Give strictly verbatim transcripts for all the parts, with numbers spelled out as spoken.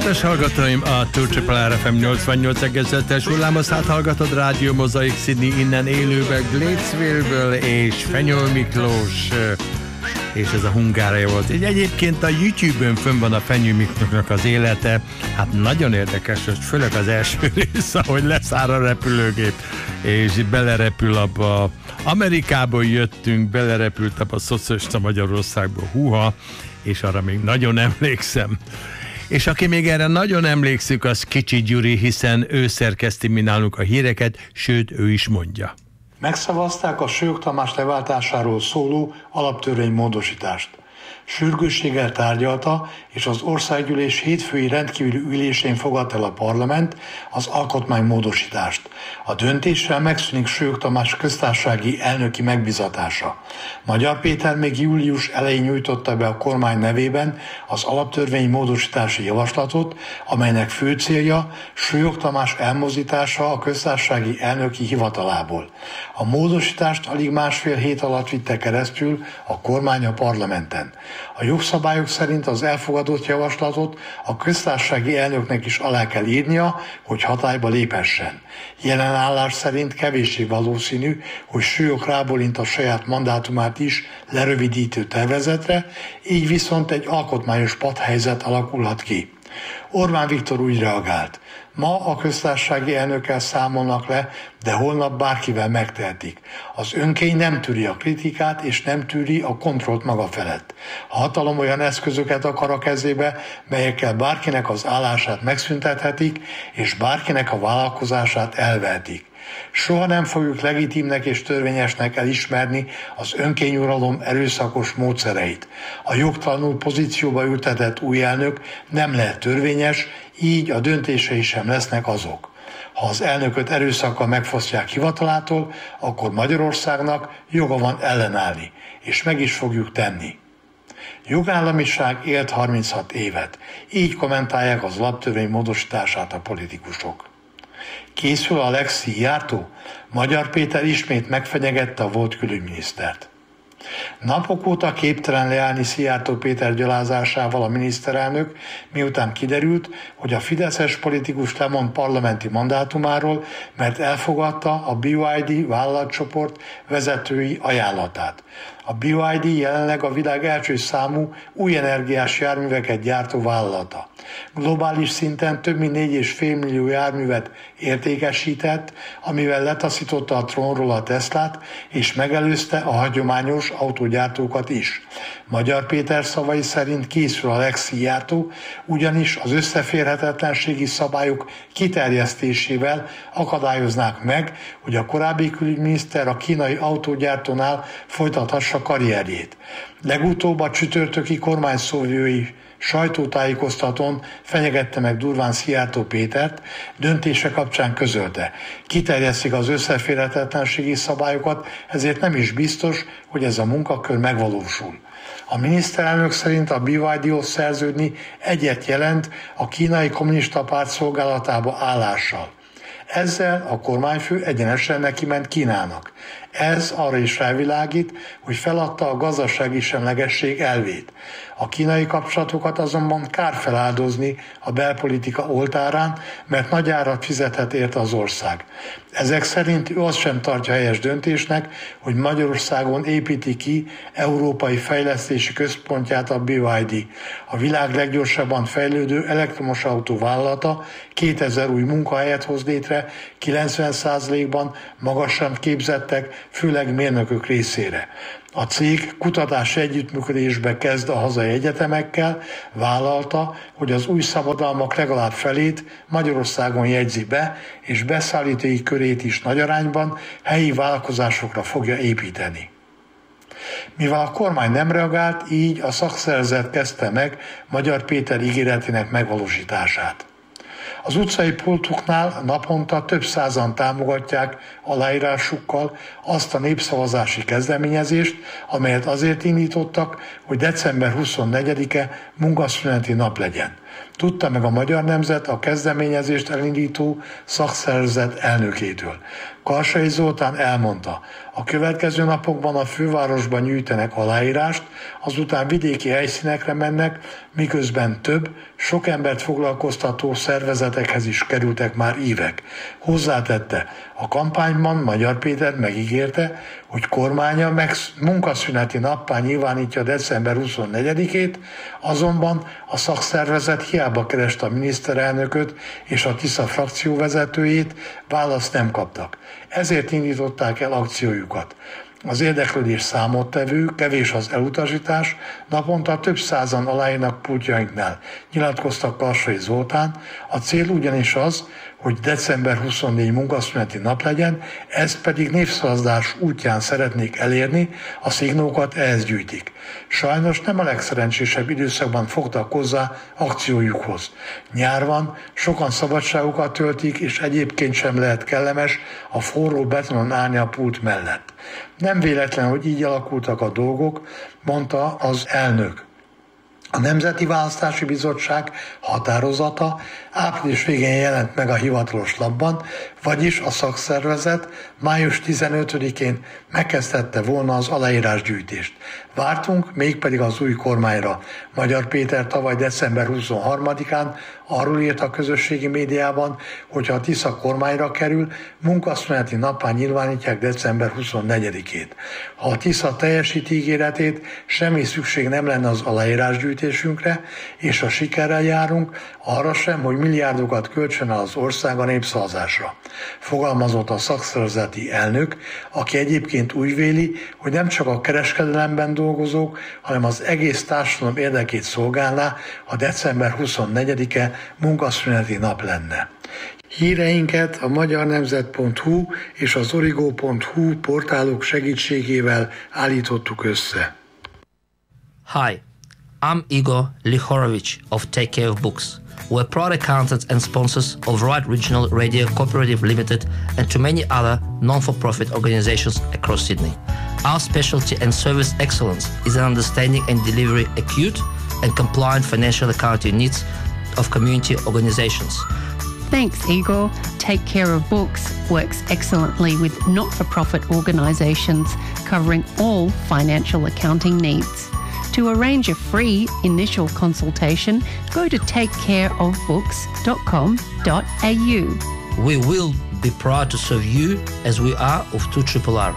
Kedves hallgatóim, a Two Triple R F M nyolcvannyolc egész öt-es hullámoszát hallgatod, Rádió Mozaik Sydney innen élőben Gatesville-ből, és Fenyő Miklós, és ez a Hungária volt. Így egyébként a YouTube-ön fönn van a Fenyő Miklósnak az élete, hát nagyon érdekes, hogy főleg az első rész, ahogy leszáll a repülőgép, és belerepül abba, Amerikából jöttünk, belerepült abba a szocialista Magyarországból, húha, és arra még nagyon emlékszem. És aki még erre nagyon emlékszik, az Kicsi Gyuri, hiszen ő szerkeszti mi nálunk a híreket, sőt, ő is mondja. Megszavazták a Sők Tamás leváltásáról szóló alaptörvénymódosítást. Sürgősséggel tárgyalta, és az országgyűlés hétfői rendkívüli ülésén fogadta el a parlament az alkotmánymódosítást. A döntéssel megszűnik Sők Tamás köztársasági elnöki megbizatása. Magyar Péter még július elején nyújtotta be a kormány nevében az alaptörvény módosítási javaslatot, amelynek fő célja Sők Tamás elmozdítása a köztársasági elnöki hivatalából. A módosítást alig másfél hét alatt vitte keresztül a kormány a parlamenten. A jogszabályok szerint az elfogadott javaslatot a köztársasági elnöknek is alá kell írnia, hogy hatályba léphessen. Jelen állás szerint kevéssé valószínű, hogy Sők rábólint a saját mandátumát is lerövidítő tervezetre, így viszont egy alkotmányos patthelyzet alakulhat ki. Orbán Viktor úgy reagált: ma a köztársasági elnökkel számolnak le, de holnap bárkivel megtehetik. Az önkény nem tűri a kritikát, és nem tűri a kontrollt maga felett. A hatalom olyan eszközöket akar a kezébe, melyekkel bárkinek az állását megszüntethetik, és bárkinek a vállalkozását elvehetik. Soha nem fogjuk legitimnek és törvényesnek elismerni az önkényuralom erőszakos módszereit. A jogtalanul pozícióba ültetett új elnök nem lehet törvényes, így a döntései sem lesznek azok. Ha az elnököt erőszakkal megfosztják hivatalától, akkor Magyarországnak joga van ellenállni, és meg is fogjuk tenni. Jogállamiság élt harminchat évet. Így kommentálják az alaptörvény módosítását a politikusok. Készül a Lex Szijjártó? Magyar Péter ismét megfenyegette a volt külügyminisztert. Napok óta képtelen leállni Szijjártó Péter gyalázásával a miniszterelnök, miután kiderült, hogy a fideszes politikus lemond parlamenti mandátumáról, mert elfogadta a bé ipszilon dé vállalatcsoport vezetői ajánlatát. A bé ipszilon dé jelenleg a világ első számú új energiás járműveket gyártó vállalata. Globális szinten több mint négy egész öt millió járművet értékesített, amivel letaszította a trónról a Teslát, és megelőzte a hagyományos autógyártókat is. Magyar Péter szavai szerint készül a Lex Szijjártó, ugyanis az összeférhetetlenségi szabályok kiterjesztésével akadályoznák meg, hogy a korábbi külügyminiszter a kínai autógyártónál folytathassa karrierjét. Legutóbb a csütörtöki kormányszóvivői sajtótájékoztatón fenyegette meg durván Szijjártó Pétert, döntése kapcsán közölte: kiterjesztik az összeférhetetlenségi szabályokat, ezért nem is biztos, hogy ez a munkakör megvalósul. A miniszterelnök szerint a bé ipszilon dé-hoz szerződni egyet jelent a kínai kommunista párt szolgálatába állással. Ezzel a kormányfő egyenesen neki ment Kínának. Ez arra is felvilágít, hogy feladta a gazdasági semlegesség elvét. A kínai kapcsolatokat azonban kár feláldozni a belpolitika oltárán, mert nagy árat fizethet érte az ország. Ezek szerint ő azt sem tartja helyes döntésnek, hogy Magyarországon építi ki Európai Fejlesztési Központját a bé ipszilon dé. A világ leggyorsabban fejlődő elektromos autó vállalata kétezer új munkahelyet hoz létre, kilencven százalékban magasan képzettek, főleg mérnökök részére. A cég kutatási együttműködésbe kezd a hazai egyetemekkel, vállalta, hogy az új szabadalmak legalább felét Magyarországon jegyzi be, és beszállítói körét is nagy arányban helyi vállalkozásokra fogja építeni. Mivel a kormány nem reagált, így a szakszervezet kezdte meg Magyar Péter ígéretének megvalósítását. Az utcai pultuknál naponta több százan támogatják aláírásukkal azt a népszavazási kezdeményezést, amelyet azért indítottak, hogy december huszonnegyedike munkaszüneti nap legyen. Tudta meg a Magyar Nemzet a kezdeményezést elindító szakszervezet elnökétől. Karsai Zoltán elmondta: A következő napokban a fővárosban gyűjtenek aláírást, azután vidéki helyszínekre mennek, miközben több, sok embert foglalkoztató szervezetekhez is kerültek már évek. Hozzátette, a kampányban Magyar Péter megígérte, hogy kormánya meg munkaszüneti nappá nyilvánítja december huszonnegyedikét, azonban a szakszervezet hiába kereste a miniszterelnököt és a Tisza frakció vezetőjét, választ nem kaptak. Ezért indították el akciójukat. Az érdeklődés számottevő, kevés az elutasítás, naponta több százan aláírnak pultjainknál, nyilatkoztak Karsai Zoltán. A cél ugyanis az, hogy december huszonnégy munkaszüneti nap legyen, ezt pedig népszavazás útján szeretnék elérni, a szignókat ehhez gyűjtik. Sajnos nem a legszerencsésebb időszakban fogtak hozzá akciójukhoz. Nyár van, sokan szabadságukat töltik, és egyébként sem lehet kellemes a forró betonon állni a pult mellett. Nem véletlen, hogy így alakultak a dolgok, mondta az elnök. A Nemzeti Választási Bizottság határozata április végén jelent meg a hivatalos lapban, vagyis a szakszervezet május tizenötödikén megkezdette volna az aláírásgyűjtést. Vártunk mégpedig az új kormányra. Magyar Péter tavaly december huszonharmadikán arról írt a közösségi médiában, hogy ha a Tisza kormányra kerül, munkaszüneti nappá nyilvánítják december huszonnegyedikét. Ha a Tisza teljesíti ígéretét, semmi szükség nem lenne az aláírásgyűjtésünkre, és ha sikerrel járunk, arra sem, hogy milliárdokat költsön el az ország a népszavazásra. Fogalmazott a szakszervezeti elnök, aki egyébként úgy véli, hogy nem csak a kereskedelemben dolgozók, hanem az egész társadalom érdekét szolgálná, ha december huszonnegyedike munkaszüneti nap lenne. Híreinket a magyarnemzet pont hu és az origo pont hu portálok segítségével állítottuk össze. Hi, I'm Igor Lihorovich of Take Care of Books. We're proud accountants and sponsors of Right Regional Radio Cooperative Limited and to many other non-for-profit organizations across Sydney. Our specialty and service excellence is in understanding and delivering acute and compliant financial accounting needs of community organizations. Thanks, Igor. Take Care of Books works excellently with not-for-profit organisations covering all financial accounting needs. To arrange a free initial consultation, go to take care of books dot com dot a u. We will be proud to serve you as we are of two R R R.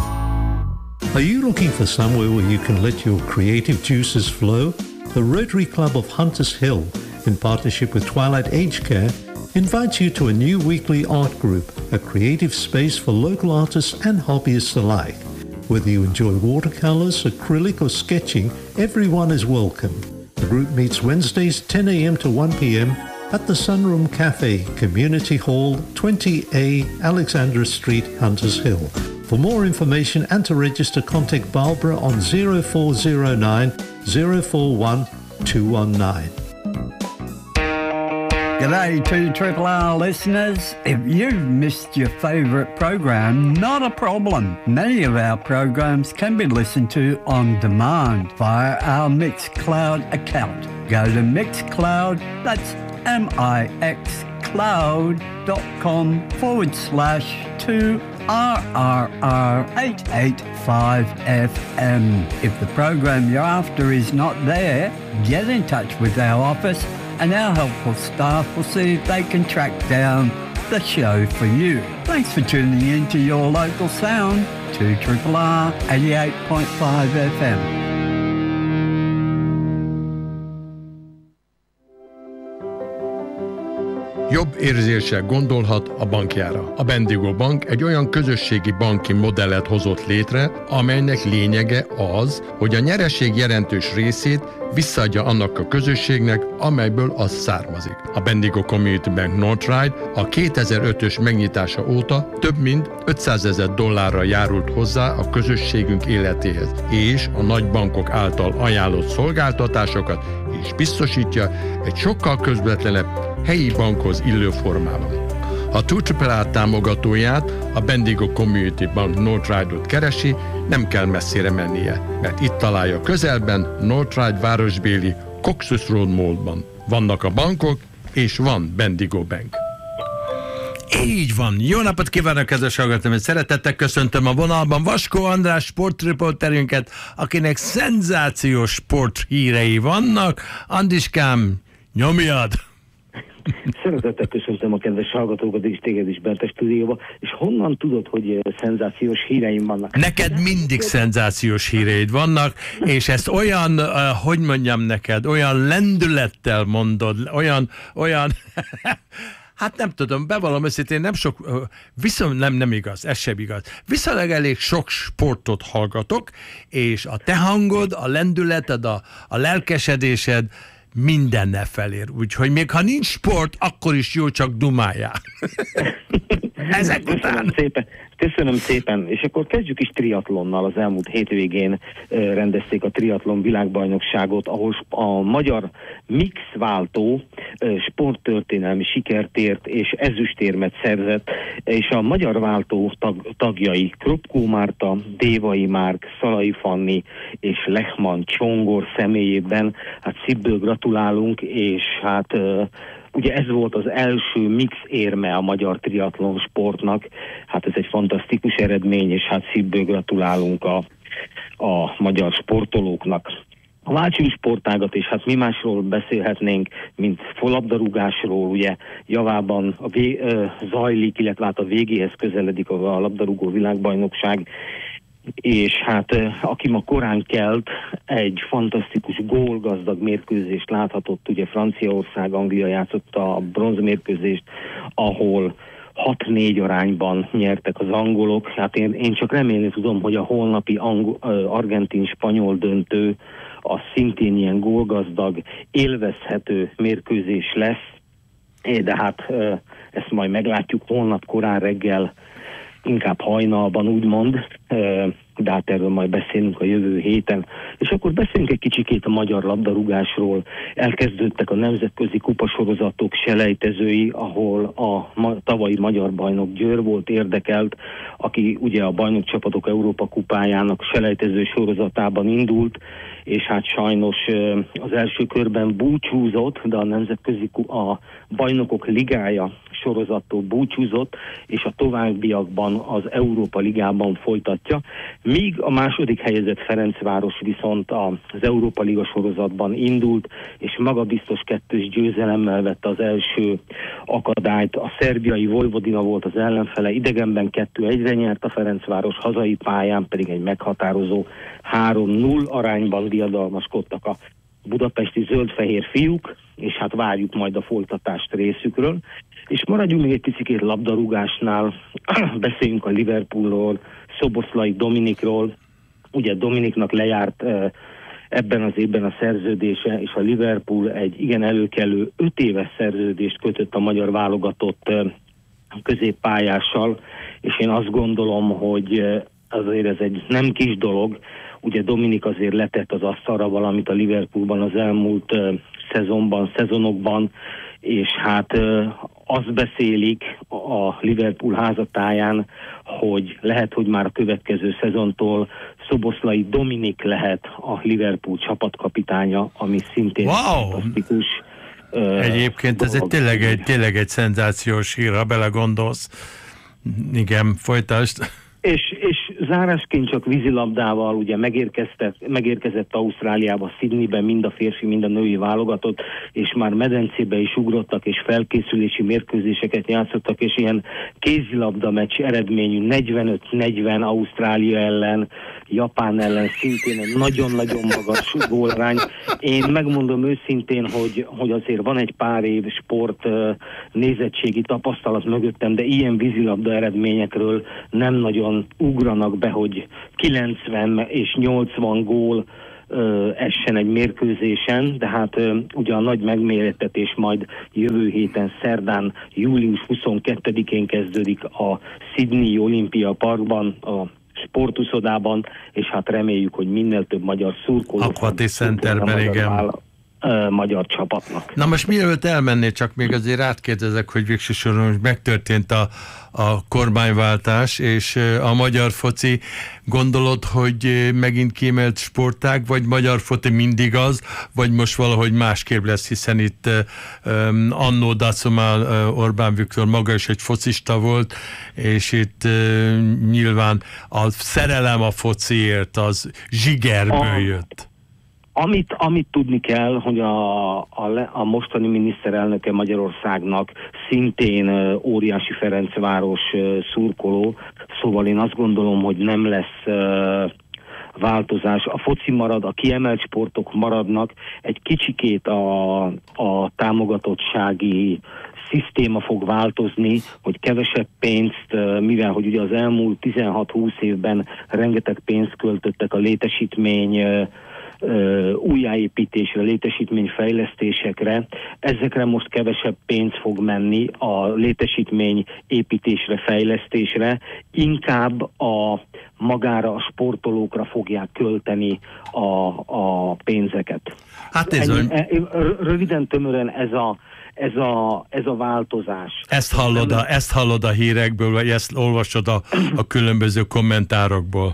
Are you looking for somewhere where you can let your creative juices flow? The Rotary Club of Hunters Hill, in partnership with Twilight Age Care, invites you to a new weekly art group, a creative space for local artists and hobbyists alike. Whether you enjoy watercolours, acrylic or sketching, everyone is welcome. The group meets Wednesdays ten a.m. to one p.m. at the Sunroom Cafe, Community Hall, twenty A Alexandra Street, Hunters Hill. For more information and to register, contact Barbara on zero four zero nine zero four one two one nine. G'day to Triple R listeners. If you've missed your favourite program, not a problem. Many of our programs can be listened to on demand via our Mixcloud account. Go to Mixcloud, that's mixcloud.com forward slash 2RRR eight eight five F M. If the program you're after is not there, get in touch with our office and our helpful staff will see if they can track down the show for you. Thanks for tuning in to your local sound, two R R R eighty-eight point five F M. Jobb érzéssel gondolhat a bankjára. A Bendigo Bank egy olyan közösségi banki modellet hozott létre, amelynek lényege az, hogy a nyereség jelentős részét visszaadja annak a közösségnek, amelyből az származik. A Bendigo Community Bank Northride a kétezer-ötös megnyitása óta több mint ötszázezer dollárra járult hozzá a közösségünk életéhez, és a nagy bankok által ajánlott szolgáltatásokat is biztosítja egy sokkal közvetlenebb helyi bankhoz illő formában. Ha two R R R támogatóját, a Bendigo Community Bank Northride-ot keresi, nem kell messzire mennie, mert itt találja közelben Northride városbéli Coxus Road Mallban. Vannak a bankok, és van Bendigo Bank. Így van. Jó napot kívánok, kedves hallgatóim! Szeretettel köszöntöm a vonalban Vaskó András sportriporterünket, akinek szenzációs sporthírei vannak. Andiskám, nyomjad! Szeretettel köszöntöm a kedves hallgatókat és téged is bent a stúdióba, és honnan tudod, hogy szenzációs híreim vannak? Neked mindig szenzációs híreid vannak, és ezt olyan, uh, hogy mondjam neked, olyan lendülettel mondod, olyan, olyan... Hát nem tudom, bevallom őszintén, nem sok, viszont nem, nem igaz, ez sem igaz. Viszonylag elég sok sportot hallgatok, és a te hangod, a lendületed, a, a lelkesedésed mindennel felér. Úgyhogy még ha nincs sport, akkor is jó, csak dumáljál. Ezek után. Köszönöm szépen. Köszönöm szépen. És akkor kezdjük is triatlonnal. Az elmúlt hétvégén rendezték a triatlon világbajnokságot, ahol a magyar mixváltó sporttörténelmi sikertért és ezüstérmet szerzett, és a magyar váltó tag, tagjai Kropkó Márta, Dévai Márk, Szalai Fanni és Lechman Csongor személyében hát szívből gratulálunk, és hát ugye ez volt az első mix érme a magyar triatlon sportnak, hát ez egy fantasztikus eredmény, és hát szívből gratulálunk a, a magyar sportolóknak. A váltsi sportágat, és hát mi másról beszélhetnénk, mint labdarúgásról, ugye javában a vé, ö, zajlik, illetve hát a végéhez közeledik a labdarúgó világbajnokság, és hát aki ma korán kelt, egy fantasztikus gólgazdag mérkőzést láthatott, ugye Franciaország, Anglia játszotta a bronzmérkőzést, ahol hat négy arányban nyertek az angolok. Hát én, én csak remélni tudom, hogy a holnapi angol, argentin-spanyol döntő az szintén ilyen gólgazdag, élvezhető mérkőzés lesz, de hát ezt majd meglátjuk holnap korán reggel, inkább hajnalban úgymond, de hát erről majd beszélünk a jövő héten. És akkor beszélünk egy kicsikét a magyar labdarúgásról. Elkezdődtek a nemzetközi kupasorozatok selejtezői, ahol a ma- tavalyi magyar bajnok Győr volt érdekelt, aki ugye a bajnokcsapatok Európa kupájának selejtező sorozatában indult, és hát sajnos az első körben búcsúzott, de a nemzetközi a bajnokok ligája sorozattól búcsúzott, és a továbbiakban az Európa Ligában folytatja. Míg a második helyezett Ferencváros viszont az Európa Liga sorozatban indult, és magabiztos kettős győzelemmel vette az első akadályt. A szerbiai Vojvodina volt az ellenfele, idegenben kettő egyre nyert a Ferencváros, hazai pályán pedig egy meghatározó három null arányban diadalmaskodtak a budapesti zöld-fehér fiúk, és hát várjuk majd a folytatást részükről. És maradjunk még egy picit labdarúgásnál, beszéljünk a Liverpoolról, Szoboszlai Dominikról. Ugye Dominiknak lejárt ebben az évben a szerződése, és a Liverpool egy igen előkelő öt éves szerződést kötött a magyar válogatott középpályással, és én azt gondolom, hogy azért ez egy nem kis dolog. Ugye Dominik azért letett az asztalra valamit a Liverpoolban az elmúlt szezonban, szezonokban, és hát azt beszélik a Liverpool házatáján, hogy lehet, hogy már a következő szezontól Szoboszlai Dominik lehet a Liverpool csapatkapitánya, ami szintén wow. fantasztikus. Egyébként ez egy tényleg, egy tényleg egy szenzációs hír, ha belegondolsz. Igen, folytasd. És, és zárásként csak vízilabdával ugye megérkezett, megérkezett Ausztráliába, Sydneyben mind a férfi, mind a női válogatott, és már medencébe is ugrottak, és felkészülési mérkőzéseket játszottak, és ilyen kézilabda meccs eredményű negyvenöt negyven Ausztrália ellen, Japán ellen szintén egy nagyon-nagyon magas gólarány. Én megmondom őszintén, hogy, hogy azért van egy pár év sport nézettségi tapasztalat mögöttem, de ilyen vízilabda eredményekről nem nagyon ugranak be, hogy kilencven és nyolcvan gól ö, essen egy mérkőzésen, de hát ö, ugye a nagy megmérettetés majd jövő héten szerdán, július huszonkettedikén kezdődik a Sydney Olympia Parkban, a sportuszodában, és hát reméljük, hogy minél több magyar szurkoló. Aquatic Centerben, igen. uh, magyar csapatnak. Na most mielőtt elmennél, csak még azért átkérdezek, hogy végső soron megtörtént a, a kormányváltás, és a magyar foci, gondolod, hogy megint kiemelt sportág, vagy magyar foci mindig az, vagy most valahogy másképp lesz, hiszen itt um, annó Dacomál uh, Orbán Viktor maga is egy focista volt, és itt uh, nyilván a szerelem a fociért az zsigerből a... jött. Amit, amit tudni kell, hogy a, a, a mostani miniszterelnöke Magyarországnak szintén uh, óriási Ferencváros uh, szurkoló, szóval én azt gondolom, hogy nem lesz uh, változás. A foci marad, a kiemelt sportok maradnak, egy kicsikét a, a támogatottsági szisztéma fog változni, hogy kevesebb pénzt, mivel hogy ugye az elmúlt tizenhat-húsz évben rengeteg pénzt költöttek a létesítmény újjáépítésre, létesítményfejlesztésekre. Ezekre most kevesebb pénz fog menni a létesítmény építésre, fejlesztésre, inkább a magára, a sportolókra fogják költeni a, a pénzeket. Hát ez Ennyi, ön... Röviden, tömören ez a Ez a, ez a változás. Ezt hallod, a, ezt hallod a hírekből, vagy ezt olvasod a, a különböző kommentárokból?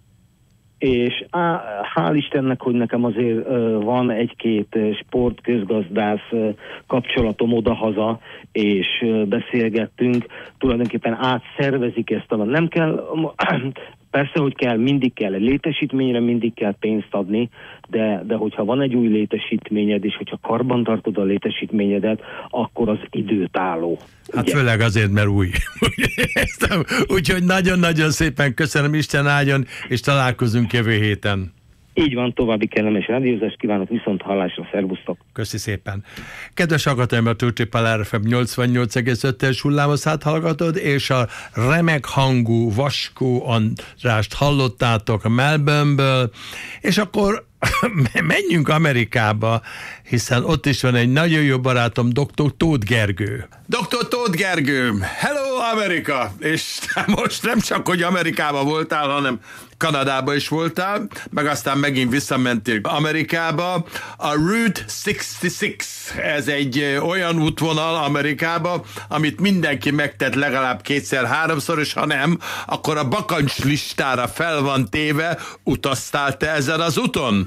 És á, hál' Istennek, hogy nekem azért uh, van egy-két uh, sportközgazdász uh, kapcsolatom odahaza, és uh, beszélgettünk, tulajdonképpen átszervezik ezt a... Nem kell... Persze, hogy kell, mindig kell egy létesítményre, mindig kell pénzt adni, de, de hogyha van egy új létesítményed, és hogyha karbantartod a létesítményedet, akkor az időtálló. Hát ugye? Főleg azért, mert új. Úgyhogy nagyon-nagyon szépen köszönöm, Isten áldjon, és találkozunk jövő héten. Így van, további kellemes rádiózást kívánok, viszont hallásra, szervusztok. Köszi szépen. Kedves hallgatóim, a Tőcsépál er ef em nyolcvannyolc egész öt-es hullámoszát hallgatod, és a remek hangú Vaskó Andrást hallottátok a Melbourneből, és akkor menjünk Amerikába, hiszen ott is van egy nagyon jó barátom, doktor Tóth Gergő. doktor Tóth Gergő, hello Amerika! És most nem csak, hogy Amerikában voltál, hanem Kanadában is voltál, meg aztán megint visszamentél Amerikába. A Route hatvanhat, ez egy olyan útvonal Amerikába, amit mindenki megtett legalább kétszer-háromszor, és ha nem, akkor a bakancs listára fel van téve. Utaztál te ezen az úton?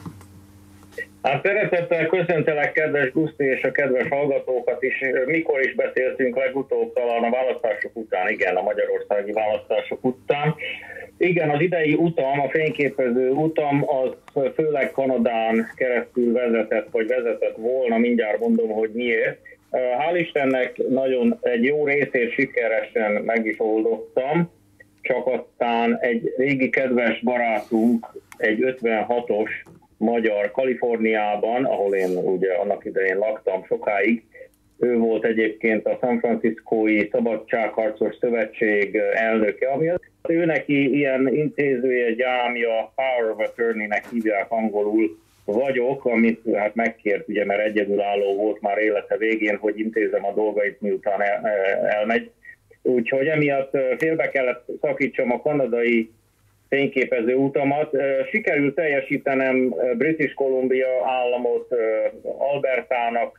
Hát szeretettel köszöntelek, kedves Guszti, és a kedves hallgatókat is. Mikor is beszéltünk legutóbb, talán a választások után, igen, a magyarországi választások után. Igen, az idei utam, a fényképező utam, az főleg Kanadán keresztül vezetett, vagy vezetett volna, mindjárt mondom, hogy miért. Hál' Istennek nagyon egy jó részét sikeresen meg is oldottam, csak aztán egy régi kedves barátunk, egy ötvenhatos magyar Kaliforniában, ahol én ugye annak idején laktam sokáig. Ő volt egyébként a San Franciscói Szabadságharcos Szövetség elnöke, ami az ő neki ilyen intézője, gyámja, Power of Attorney-nek hívják angolul vagyok, amit hát megkért, ugye, mert egyedülálló volt már élete végén, hogy intézem a dolgait, miután el, elmegy. Úgyhogy emiatt félbe kellett szakítsam a kanadai fényképező utamat. Sikerült teljesítenem British Columbia államot, Albertának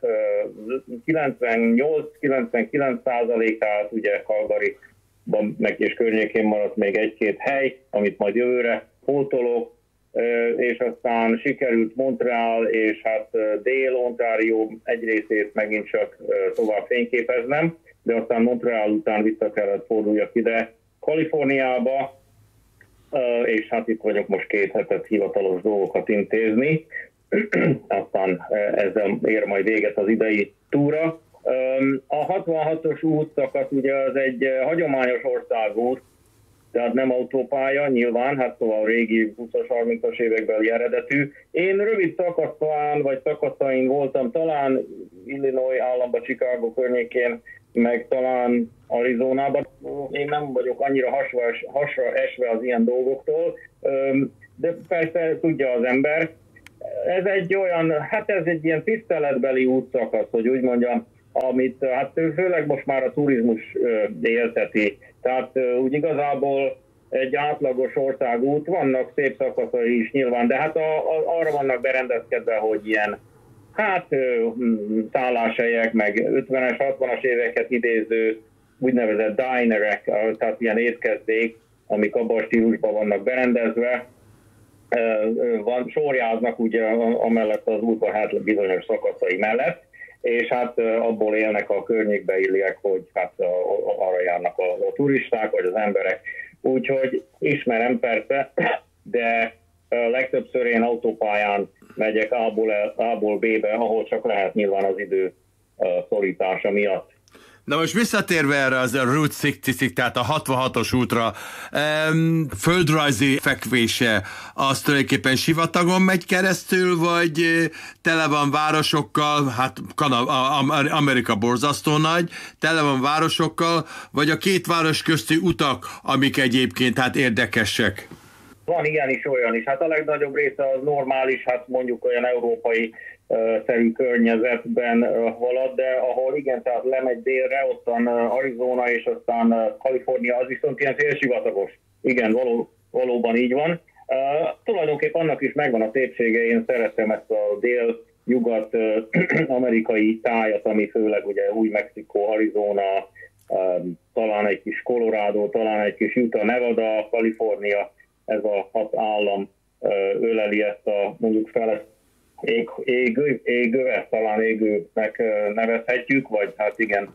kilencvennyolc-kilencvenkilenc százalékát, ugye Calgaryban meg és környékén maradt még egy-két hely, amit majd jövőre pótolok, és aztán sikerült Montreal és hát Dél-Ontario egy részét megint csak tovább fényképeznem, de aztán Montreal után vissza kellett forduljak ide Kaliforniába, és hát itt vagyok most két hetet hivatalos dolgokat intézni, aztán ezzel ér majd véget az idei túra. A hatvanhatos útszakasz ugye az egy hagyományos országút, tehát nem autópálya, nyilván, hát szóval régi huszas, harmincas évekbeli eredetű. Én rövid szakaszán, vagy szakaszain voltam, talán Illinois államban, Chicago környékén, meg talán Arizonában. Én nem vagyok annyira hasra, hasra esve az ilyen dolgoktól, de persze tudja az ember. Ez egy olyan, hát ez egy ilyen tiszteletbeli útszakasz, hogy úgy mondjam, amit hát főleg most már a turizmus élteti. Tehát úgy igazából egy átlagos országút, vannak szép szakaszai is nyilván, de hát a, a, arra vannak berendezkedve, hogy ilyen hát szálláshelyek, meg ötvenes, hatvanas éveket idéző úgynevezett dinerek, tehát ilyen étkezdék, amik abban a stílusban vannak berendezve, van, sorjáznak ugye amellett az útbar bizonyos szakaszai mellett, és hát abból élnek a környékbeilliek, hogy hát arra járnak a, a turisták, vagy az emberek. Úgyhogy ismerem persze, de legtöbbször én autópályán megyek A-ból, A-ból B-be, ahol csak lehet nyilván az idő szorítása miatt. Na most visszatérve erre az a Route hatvanhat, tehát a hatvanhatos útra, um, földrajzi fekvése, az tulajdonképpen sivatagon megy keresztül, vagy tele van városokkal, hát Amerika borzasztó nagy, tele van városokkal, vagy a két város közti utak, amik egyébként hát érdekesek? Van ilyen is, olyan is. Hát a legnagyobb része az normális, hát mondjuk olyan európai szerű környezetben halad, de ahol igen, tehát lemegy délre, ottan Arizona és aztán Kalifornia, az viszont ilyen félsivatagos. Igen, való, valóban így van. Uh, tulajdonképpen annak is megvan a szépsége, én szeretem ezt a dél-nyugat-amerikai tájat, ami főleg ugye Új-Mexikó, Arizona, uh, talán egy kis Colorado, talán egy kis Utah, Nevada, Kalifornia, ez a hat állam uh, öleli ezt a mondjuk fel Ég, égő, égővet, talán égőnek nevezhetjük, vagy hát igen,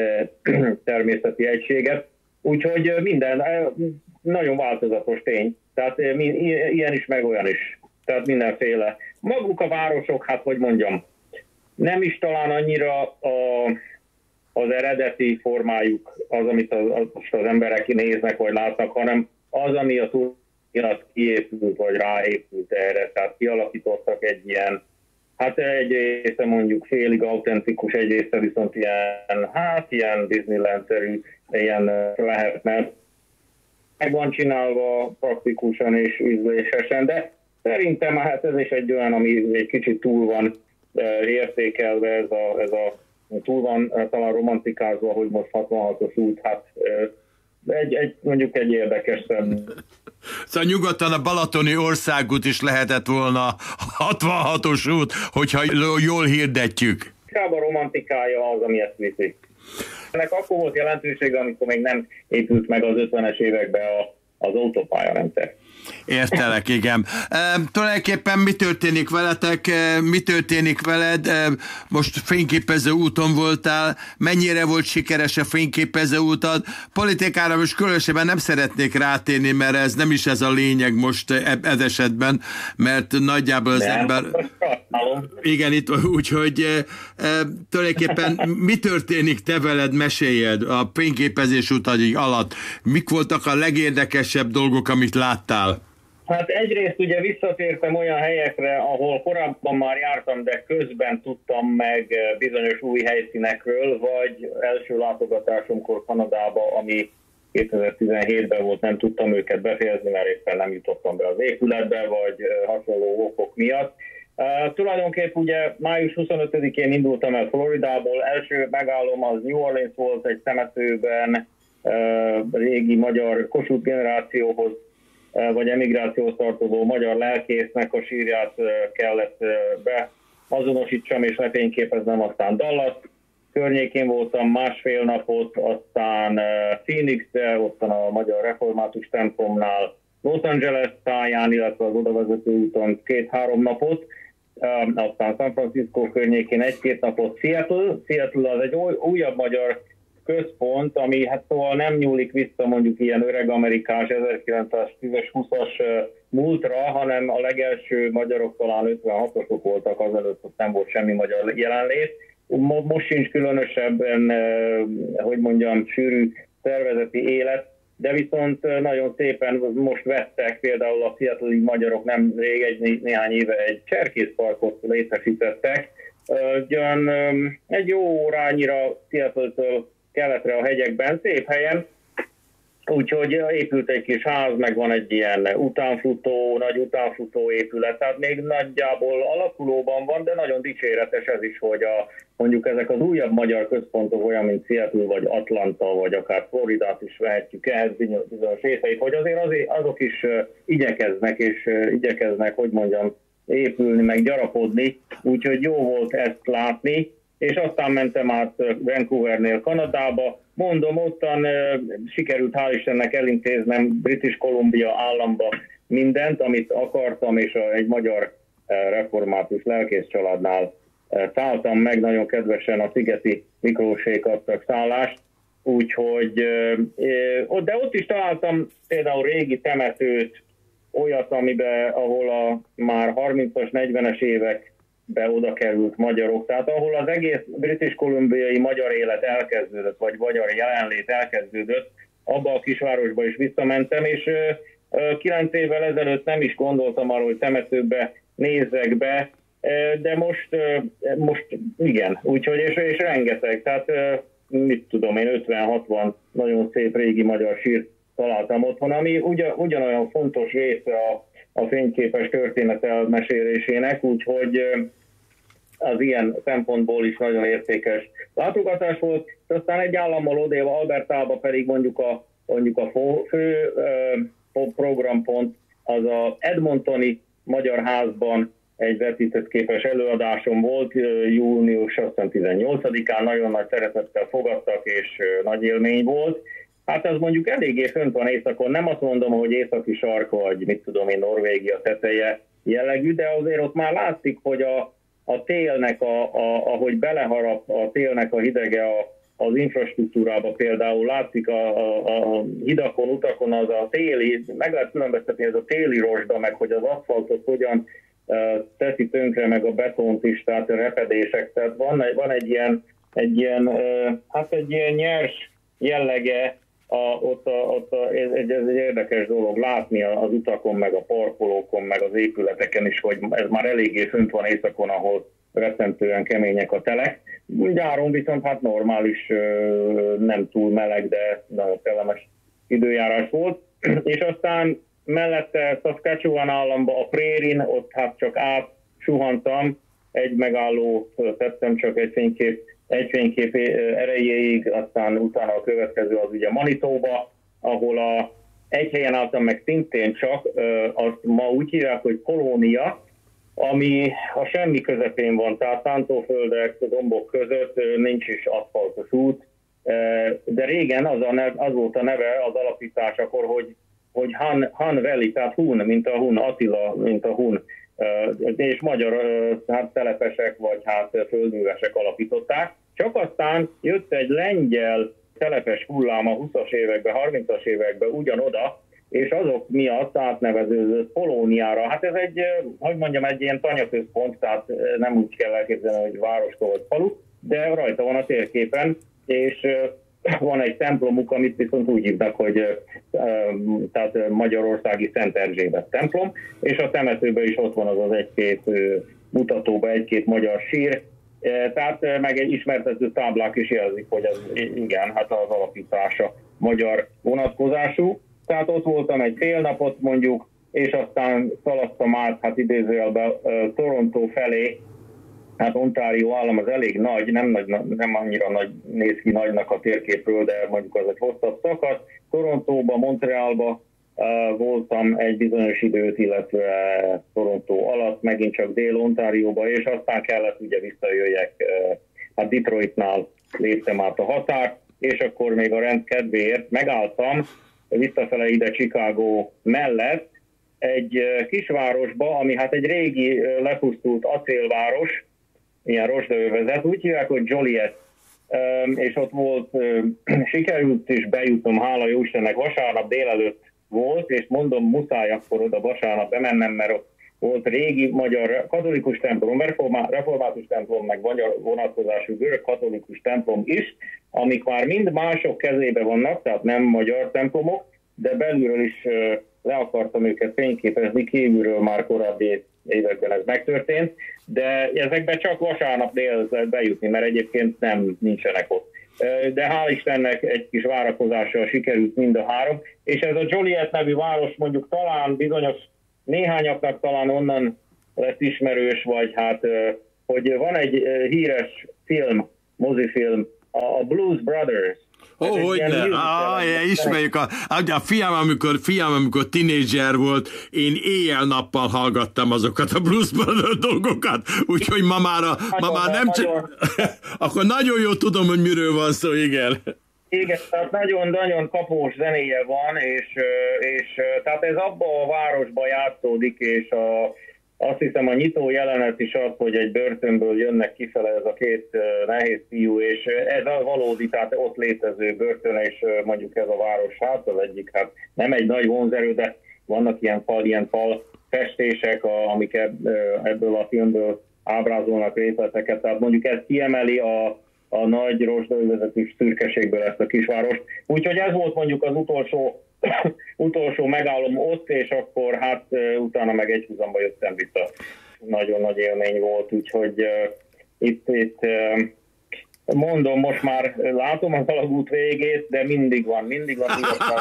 természeti egységet. Úgyhogy minden nagyon változatos tény. Tehát ilyen is, meg olyan is. Tehát mindenféle. Maguk a városok, hát hogy mondjam, nem is talán annyira a, az eredeti formájuk az, amit az, az, az emberek néznek, vagy látnak, hanem az, ami a túl kiépült, vagy ráépült erre, tehát kialakítottak egy ilyen, hát egy része mondjuk félig autentikus, egy része viszont ilyen, hát ilyen Disneyland-szerű, ilyen lehetne. Meg van csinálva praktikusan és ízlésesen, de szerintem hát ez is egy olyan, ami egy kicsit túl van értékelve, ez a, ez a túl van talán romantikázva, hogy most hatvanhatos út, hát egy, egy, mondjuk egy érdekes szem. Szóval nyugodtan a balatoni országút is lehetett volna hatvanhatos út, hogyha jól hirdetjük. Inkább a romantikája az, ami ezt viszi. Ennek akkor volt jelentősége, amikor még nem épült meg az ötvenes években a, az autópályarendszer. Értelek, igen. E, tulajdonképpen mi történik veletek, e, mi történik veled? E, most fényképező úton voltál, mennyire volt sikeres a fényképező útad? Politikára most különösebben nem szeretnék rátérni, mert ez nem is ez a lényeg most ez esetben, mert nagyjából az nem, ember... Igen, itt úgyhogy e, e, tulajdonképpen mi történik te veled, meséljed a fényképezés utadig alatt? Mik voltak a legérdekesebb dolgok, amit láttál? Hát egyrészt ugye visszatértem olyan helyekre, ahol korábban már jártam, de közben tudtam meg bizonyos új helyszínekről, vagy első látogatásomkor Kanadába, ami kétezer-tizenhétben volt, nem tudtam őket befejezni, mert éppen nem jutottam be az épületbe, vagy hasonló okok miatt. Uh, tulajdonképp ugye május huszonötödikén indultam el Floridából, első megállom az New Orleans volt, egy temetőben, uh, régi magyar Kossuth generációhoz vagy emigrációhoz tartozó magyar lelkésznek a sírját kellett beazonosítsam és lefényképeznem, aztán Dallas környékén voltam másfél napot, aztán Phoenixbe, ottan a Magyar Református templomnál, Los Angeles táján, illetve az odavezető úton két-három napot, aztán San Francisco környékén egy-két napot, Seattle, Seattle az egy újabb magyar központ, ami hát szóval nem nyúlik vissza mondjuk ilyen öreg amerikás ezerkilencszáztízes-húszas múltra, hanem a legelső magyarok talán ötvenhatosok voltak, azelőtt ott nem volt semmi magyar jelenlét. Most sincs különösebben, hogy mondjam, sűrű szervezeti élet, de viszont nagyon szépen most vettek, például a Seattle-i magyarok nem rég egy néhány éve egy cserkészparkot létesítettek, egy jó órányira Seattle-től keletre a hegyekben, szép helyen, úgyhogy épült egy kis ház, meg van egy ilyen utánfutó, nagy utánfutó épület, tehát még nagyjából alakulóban van, de nagyon dicséretes ez is, hogy a, mondjuk ezek az újabb magyar központok, olyan, mint Seattle, vagy Atlanta, vagy akár Floridát is vehetjük ehhez bizonyos részeit, hogy azért, azért azok is igyekeznek, és igyekeznek, hogy mondjam, épülni, meg gyarapodni, úgyhogy jó volt ezt látni, és aztán mentem át Vancouvernél Kanadába. Mondom, ottan sikerült hál' Istennek elintéznem British Columbia államba mindent, amit akartam, és egy magyar református lelkész családnál szálltam meg, nagyon kedvesen a Szigeti Miklósék adtak szállást, úgyhogy, de ott is találtam például régi temetőt, olyat, amiben, ahol a már harmincas, negyvenes évekbe oda került magyarok, tehát ahol az egész British Columbiai magyar élet elkezdődött, vagy magyar jelenlét elkezdődött, abba a kisvárosba is visszamentem, és kilenc évvel ezelőtt nem is gondoltam arra, hogy temetőkbe nézzek be, de most, most igen, úgyhogy és, és rengeteg, tehát mit tudom én, ötven-hatvan nagyon szép régi magyar sírt találtam otthon, ami ugyan, ugyanolyan fontos része a, a fényképes történet elmesélésének, úgyhogy az ilyen szempontból is nagyon értékes látogatás volt. Aztán egy állammal odév Albertába pedig mondjuk a, mondjuk a fő, fő programpont az a Edmontoni Magyar Házban egy vetített képes előadásom volt, június azt hiszem tizennyolcadikán, nagyon nagy szeretettel fogadtak, és nagy élmény volt. Hát ez mondjuk eléggé fönt van északon, nem azt mondom, hogy északi sark, vagy mit tudom én, Norvégia teteje jellegű, de azért ott már látszik, hogy a, a télnek, a, a, ahogy beleharap a télnek a hidege a, az infrastruktúrába például, látszik a, a, a hidakon, utakon az a téli, meg lehet különböztetni ez a téli rozsda, meg hogy az aszfaltot hogyan teszi tönkre, meg a betont is, tehát a repedések, tehát van, van egy ilyen, egy ilyen, hát egy ilyen nyers jellege, a, ott, a, ott a, ez, egy, ez egy érdekes dolog látni az utakon, meg a parkolókon, meg az épületeken is, hogy ez már eléggé fönt van északon, ahol rettentően kemények a telek. Nyáron viszont hát normális, nem túl meleg, de nagyon kellemes időjárás volt, és aztán mellette Saskatchewan államba, a Prairie-n, ott hát csak átsuhantam, egy megálló tettem, csak egy fénykép, egy fénykép erejéig, aztán utána a következő az ugye Manitoba, ahol a, egy helyen álltam meg szintén csak, azt ma úgy hívják, hogy Kolónia, ami a semmi közepén van, tehát szántóföldek, dombok között, nincs is aszfaltos út, de régen az, a nev, az volt a neve az alapításakor, hogy hogy Han, Han Valley, tehát Hun, mint a Hun, Attila, mint a Hun, és magyar hát telepesek, vagy hát földművesek alapították. Csak aztán jött egy lengyel telepes hullám a huszas években, harmincas években ugyanoda, és azok miatt átneveződött Polóniára. Hát ez egy, hogy mondjam, egy ilyen tanyaközpont, tehát nem úgy kell elképzelni, hogy városka vagy falu, de rajta van a térképen, és van egy templomuk, amit viszont úgy hívnak, hogy tehát Magyarországi Szent Erzsébet templom, és a temetőben is ott van az az egy-két mutatóban egy-két magyar sír, tehát meg egy ismertető táblák is jelzik, hogy ez igen, hát az alapítása magyar vonatkozású. Tehát ott voltam egy fél napot mondjuk, és aztán szaladtam át, hát idézőjelben Toronto felé. Hát Ontario állam az elég nagy, nem, nagy, nem annyira nagy, néz ki nagynak a térképről, de mondjuk az egy hosszabb szakasz. Torontóba, Montrealba uh, voltam egy bizonyos időt, illetve Torontó alatt, megint csak Dél-Ontárióba, és aztán kellett ugye visszajöjjek, uh, hát Detroitnál léptem át a határt, és akkor még a rend kedvéért megálltam visszafele ide Chicago mellett egy uh, kisvárosba, ami hát egy régi uh, lepusztult acélváros, ilyen rozsdaövezet, úgy hívják, hogy Joliet, és ott volt, sikerült is bejutnom, hála jó Istennek, vasárnap délelőtt volt, és mondom, muszáj akkor oda vasárnap bemennem, mert ott volt régi magyar katolikus templom, református templom, meg magyar vonatkozású görög katolikus templom is, amik már mind mások kezébe vannak, tehát nem magyar templomok, de belülről is le akartam őket fényképezni, kívülről már korábbi években ez megtörtént, de ezekben csak vasárnap délelőtt lehet bejutni, mert egyébként nem nincsenek ott. De hál' Istennek egy kis várakozással sikerült mind a három, és ez a Joliet nevű város mondjuk talán bizonyos néhányaknak talán onnan lett ismerős, vagy hát, hogy van egy híres film, mozifilm, a Blues Brothers. Ó, oh, hogy ne. Ah, ismerjük. A, a fiam, amikor, fiam, amikor tinédzser volt, én éjjel-nappal hallgattam azokat a Blues Brothers dolgokat, úgyhogy ma már, a, ma már nem csak... Akkor nagyon jól tudom, hogy miről van szó, igen. Igen, tehát nagyon-nagyon kapós zenéje van, és, és tehát ez abba a városba játszódik, és a, azt hiszem a nyitó jelenet is az, hogy egy börtönből jönnek kifele ez a két nehéz fiú, és ez a valódi, tehát ott létező börtön, és mondjuk ez a város, hát az egyik, hát nem egy nagy vonzerő, de vannak ilyen fal, ilyen fal festések, amik ebből a filmből ábrázolnak részleteket, tehát mondjuk ez kiemeli a a nagy rozsdaövezetű szürkeségből ezt a kisvárost. Úgyhogy ez volt mondjuk az utolsó, utolsó megállom ott, és akkor hát utána meg egyhuzamba jöttem vissza. Nagyon nagy élmény volt, úgyhogy uh, itt, itt uh, mondom, most már látom az alagút végét, de mindig van, mindig van.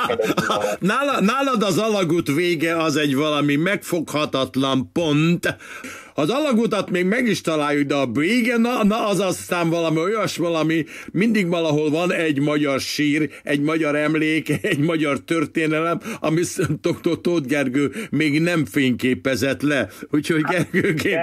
Nála, nálad az alagút vége az egy valami megfoghatatlan pont. Az alagutat még meg is találjuk, de a vége, na, na az aztán valami olyas valami, mindig valahol van egy magyar sír, egy magyar emlék, egy magyar történelem, ami doktor Tóth Gergő még nem fényképezett le. Úgyhogy Gergőként...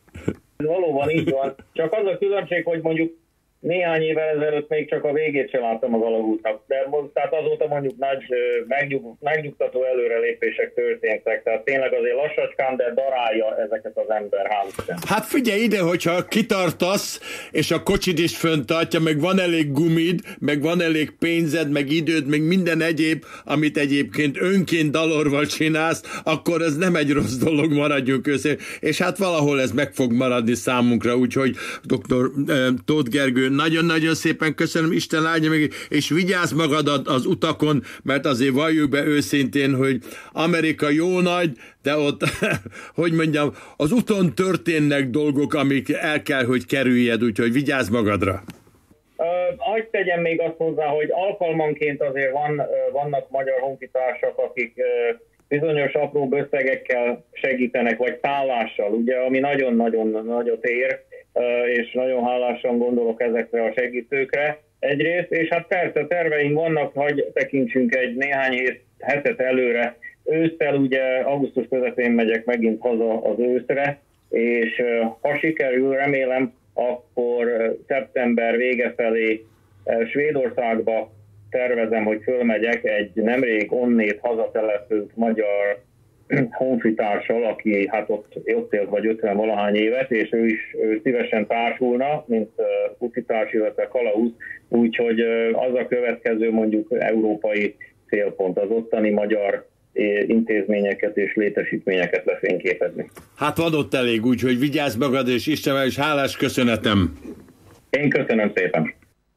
Valóban így van. Csak az a különbség, hogy mondjuk néhány évvel ezelőtt még csak a végét sem láttam az alagútnak, de tehát azóta mondjuk nagy megnyug, megnyugtató előrelépések történtek, tehát tényleg azért lassacskán, de darálja ezeket az ember, hál' Hát figyelj ide, hogyha kitartasz, és a kocsid is föntartja, meg van elég gumid, meg van elég pénzed, meg időd, meg minden egyéb, amit egyébként önként dalorval csinálsz, akkor ez nem egy rossz dolog, maradjunk össze. És hát valahol ez meg fog maradni számunkra, úgyhogy doktor Tóth Gergő, nagyon-nagyon szépen köszönöm, Isten áldja meg, és vigyázz magad az utakon, mert azért valljuk be őszintén, hogy Amerika jó nagy, de ott, hogy mondjam, az úton történnek dolgok, amik el kell, hogy kerüljed, úgyhogy vigyázz magadra. Uh, hadd tegyem még azt hozzá, hogy alkalmanként azért van, uh, vannak magyar honfitársak, akik uh, bizonyos apró összegekkel segítenek, vagy szállással, ugye, ami nagyon-nagyon nagyot ér, és nagyon hálásan gondolok ezekre a segítőkre egyrészt, és hát persze terveink vannak, hogy tekintsünk egy néhány hét, hetet előre. Ősszel ugye augusztus közepén megyek megint haza az őszre, és ha sikerül, remélem, akkor szeptember vége felé Svédországba tervezem, hogy fölmegyek egy nemrég onnét hazatelepült magyar honfitársal, aki hát ott, ott élt vagy ötven valahány évet, és ő is ő szívesen társulna, mint uh, utitárs, illetve kalauz, úgyhogy uh, az a következő mondjuk európai célpont, az ottani magyar intézményeket és létesítményeket lefényképezni. Hát van ott elég, úgyhogy vigyázz magad, és Istenvel is hálás köszönetem. Én köszönöm szépen.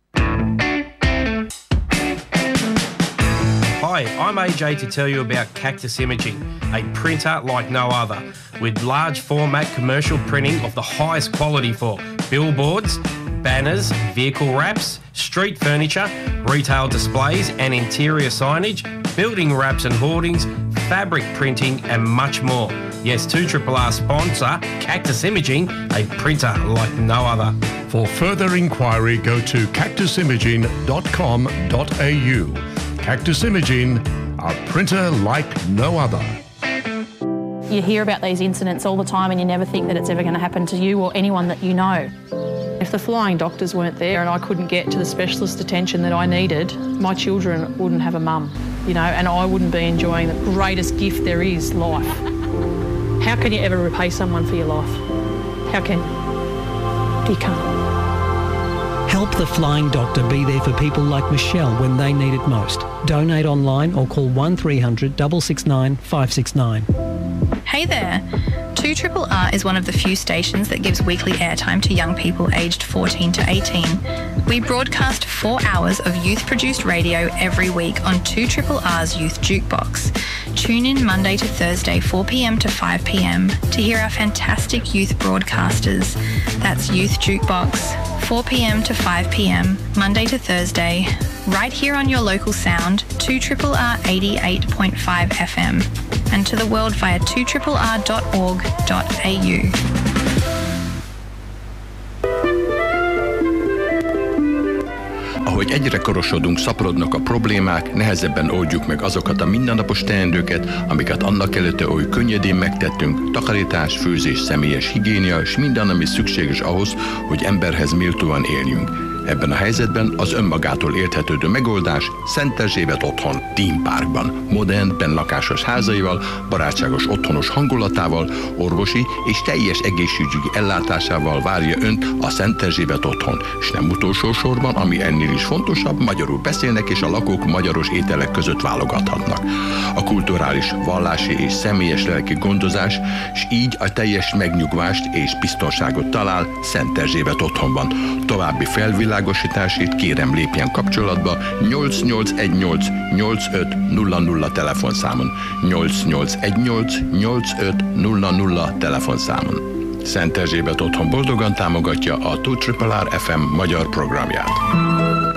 Hi, I'm A J to tell you about Cactus Imaging, a printer like no other, with large format commercial printing of the highest quality for billboards, banners, vehicle wraps, street furniture, retail displays and interior signage, building wraps and hoardings, fabric printing and much more. Yes, two R R R sponsor, Cactus Imaging, a printer like no other. For further inquiry, go to cactus imaging dot com dot a u. Cactus Imaging, a printer like no other. You hear about these incidents all the time and you never think that it's ever going to happen to you or anyone that you know. If the flying doctors weren't there and I couldn't get to the specialist attention that I needed, my children wouldn't have a mum, you know, and I wouldn't be enjoying the greatest gift there is, life. How can you ever repay someone for your life? How can you? You can't. Help the Flying Doctor be there for people like Michelle when they need it most. Donate online or call one three hundred six six nine five six nine. Hey there! two R R R is one of the few stations that gives weekly airtime to young people aged fourteen to eighteen. We broadcast four hours of youth-produced radio every week on two R R R's Youth Jukebox. Tune in Monday to Thursday, four p.m. to five p.m. to hear our fantastic youth broadcasters. That's Youth Jukebox, four p.m. to five p.m. Monday to Thursday, right here on your local sound, two R R R eighty-eight point five F M, and to the world via two R R R dot org dot a u. Ahogy egyre korosodunk, szaporodnak a problémák, nehezebben oldjuk meg azokat a mindennapos teendőket, amiket annak előtte oly könnyedén megtettünk, takarítás, főzés, személyes higiénia és minden, ami szükséges ahhoz, hogy emberhez méltóan éljünk. Ebben a helyzetben az önmagától érthetődő megoldás Szent Erzsébet otthon, Theme Parkban, modern, bennlakásos házaival, barátságos otthonos hangulatával, orvosi és teljes egészségügyi ellátásával várja önt a Szent Erzsébet otthon, és nem utolsó sorban, ami ennél is fontosabb, magyarul beszélnek és a lakók magyaros ételek között válogathatnak. A kulturális, vallási és személyes lelki gondozás, és így a teljes megnyugvást és biztonságot talál Szent Erzsébet otthonban. További felvilágosításért kérem lépjen kapcsolatba nyolc nyolc egy nyolc nyolc öt nulla nulla telefonszámon, nyolc nyolc egy nyolc nyolc öt nulla nulla telefonszámon. Szent Erzsébet otthon boldogan támogatja a kettő R R R ef em magyar programját.